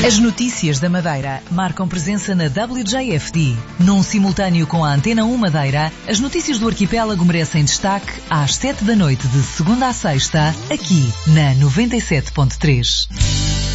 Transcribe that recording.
As notícias da Madeira marcam presença na WJFD. Num simultâneo com a Antena 1 Madeira, as notícias do arquipélago merecem destaque às 7 da noite de segunda a sexta, aqui na 97.3.